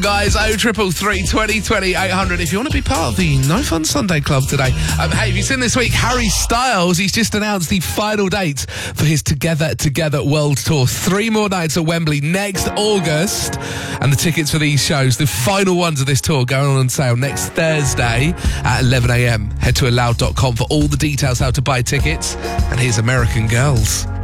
Guys, 0333 2020 800 if you want to be part of the No Fun Sunday Club today. Hey, have you seen this week Harry Styles? He's just announced the final dates for his Together World Tour. 3 more nights at Wembley next August. And the tickets for these shows, the final ones of this tour, going on sale next Thursday at 11 a.m. Head to aloud.com for all the details how to buy tickets. And here's American Girls.